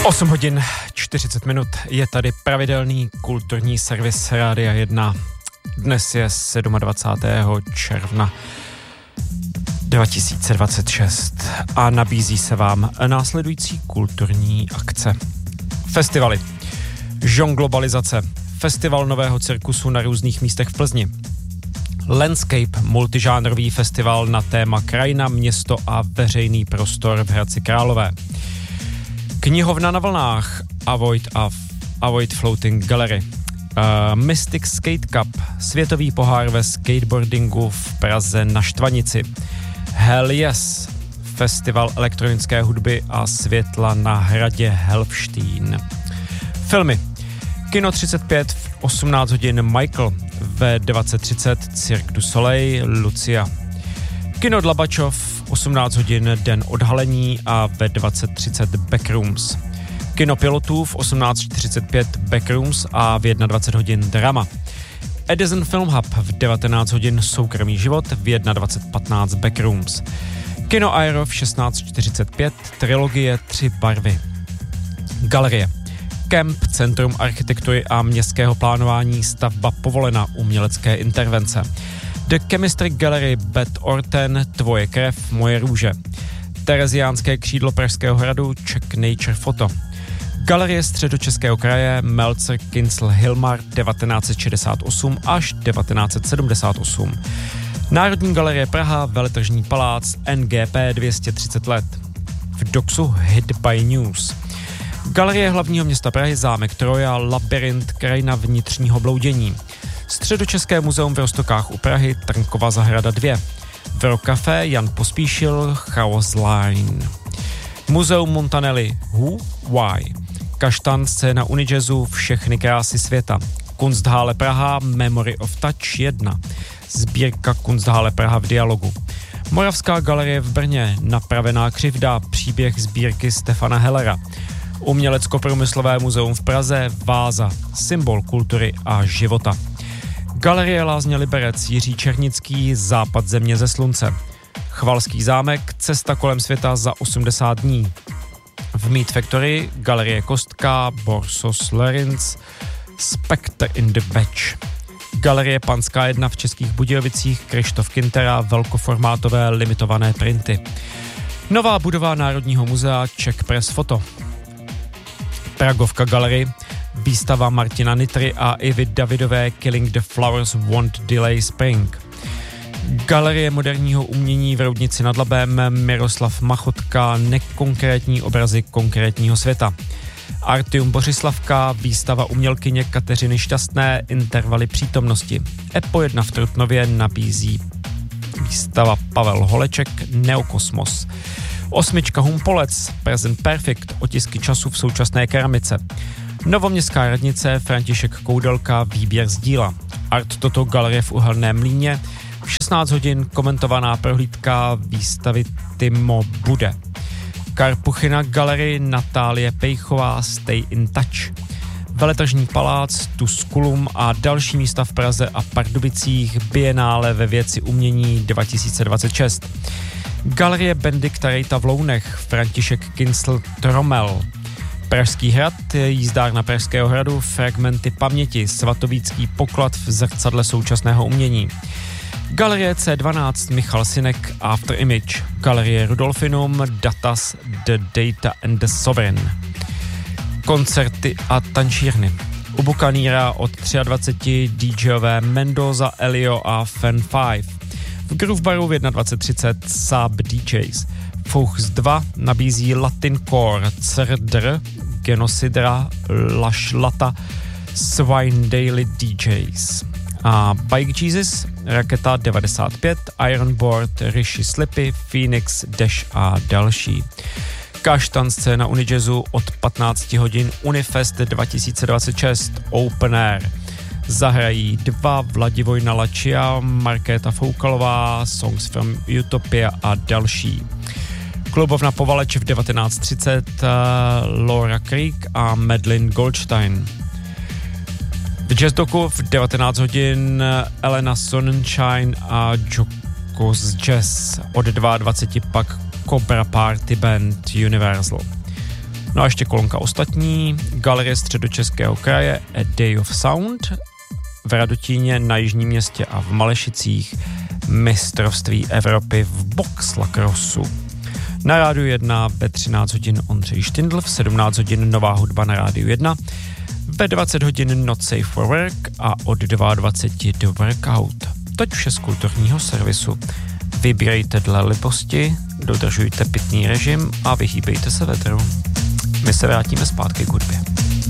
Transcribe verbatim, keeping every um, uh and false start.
osm hodin čtyřicet minut je tady pravidelný kulturní servis Rádia jedna. Dnes je dvacátého sedmého června dva tisíce dvacet šest a nabízí se vám následující kulturní akce. Festivaly. Žonglobalizace. Festival nového cirkusu na různých místech v Plzni. Landscape, multižánrový festival na téma krajina, město a veřejný prostor v Hradci Králové. Knihovna na vlnách, Avoid a Avoid Floating Gallery. Uh, Mystic Skate Cup, světový pohár ve skateboardingu v Praze na Štvanici. Hell Yes, festival elektronické hudby a světla na hradě Helfštejn. Filmy. Kino třicet pět v osmnáct hodin Michael, ve dvacet třicet Cirque du Soleil Lucia. Kino Dlabačov v osmnáct hodin Den odhalení a ve dvacet třicet Backrooms. Kino pilotů v osmnáct čtyřicet pět Backrooms a v dvacet jedna hodin Drama. Edison Film Hub v devatenáct hodin Soukromý život, v dvacet jedna patnáct Backrooms. Kino Aero v šestnáct čtyřicet pět Trilogie Tři barvy. Galerie. Kemp, Centrum architektury a městského plánování, stavba povolena, umělecké intervence. The Chemistry Gallery, Beth Orton, Tvoje krev, moje růže. Tereziánské křídlo Pražského hradu, Czech Nature Photo. Galerie Středočeského kraje, Meltzer Kincl Hilmar, devatenáct set šedesát osm až devatenáct set sedmdesát osm. Národní galerie Praha, Veletržní palác, N G P dvě stě třicet let. V Doxu Hit by News. Galerie hlavního města Prahy, zámek Troja, Labyrint, krajina vnitřního bloudění. Středočeské muzeum v Roztokách u Prahy, Trnkova zahrada dva. V Café Jan Pospíšil, Chaos Line. Muzeum Montanelli, Who, Why. Kaštan, scéna Unijazzu, Všechny krásy světa. Kunsthále Praha, Memory of Touch jedna. Sbírka Kunsthále Praha v dialogu. Moravská galerie v Brně, Napravená křivda, příběh sbírky Stefana Hellera. Umělecko-průmyslové muzeum v Praze, Váza, symbol kultury a života. Galerie Lázně Liberec, Jiří Černický, Západ země ze slunce. Chvalský zámek, Cesta kolem světa za osmdesát dní. V Meat Factory, Galerie Kostka, Borsos Lerins, Spectre in the Batch. Galerie Panská jedna v Českých Budějovicích, Krištof Kintera, velkoformátové limitované printy. Nová budova Národního muzea, Czech Press Photo. Pragovka Gallery, výstava Martina Nitry a Ivy Davidové Killing the Flowers Won't Delay Spring. Galerie moderního umění v Roudnici nad Labem, Miroslav Machotka, nekonkrétní obrazy konkrétního světa. Artium Bořislavka, výstava umělkyně Kateřiny Šťastné, Intervaly přítomnosti. Epo jedna v Trutnově nabízí výstava Pavel Holeček, Neokosmos. Osmička Humpolec, Present Perfect, otisky času v současné keramice. Novoměstská radnice, František Koudelka, výběr z díla. Art Toto Galerie v Uhelném Mlýně, v šestnáct hodin komentovaná prohlídka výstavy Timo Bude. Karpuchina Galerie, Natálie Pejchová, Stay in Touch. Veletržní palác, Tusculum a další místa v Praze a Pardubicích, Bienále ve věci umění dva tisíce dvacet šest. Galerie Benedikta Rejta v Lounech, František Kincl Tromel. Pražský hrad, jízdárna Pražského hradu, Fragmenty paměti, Svatovícký poklad v zrcadle současného umění. Galerie C dvanáct, Michal Sinek, After Image. Galerie Rudolfinum, Datas, The Data and the Sovereign. Koncerty a tančírny. U Bukaníra od dvacet tři DJové Mendoza, Elio a Fan pět. V Groove Baru v dvacet jedna třicet Saab D Js. Fuchs dva nabízí Latin Core, Crdr, Genocidra, Lashlata, Swine Daily D Js. A Bike Jesus, Raketa devadesát pět, Ironboard, Rishi Slippy, Phoenix, Dash a další. Kaštan, scéna Unijazzu od patnáct hodin, Unifest dva tisíce dvacet šest, Open Air. Zahrají dva, Vladivojna Lačia, Markéta Foukalová, Songs from Utopia a další. Klubovna Povaleč v devatenáct třicet, uh, Laura Creek a Madeline Goldstein. V Jazzdoku v devatenáct hodin Elena Sonnenschein a Jokos Jazz. Od dvacet dva pak Cobra Party Band Universal. No a ještě kolonka ostatní, Galerie Středočeského kraje A Day of Sound, v Radotíně, na Jižním Městě a v Malešicích mistrovství Evropy v box lacrossu. Na Rádiu jedna ve třináct hodin Ondřej Štindl, v sedmnáct hodin nová hudba na Rádiu jedna, ve dvacet hodin Not Safe for Work a od dvacet dva do Workout. Toť vše z kulturního servisu. Vybírejte dle libosti, dodržujte pitný režim a vyhýbejte se vedru. My se vrátíme zpátky k hudbě.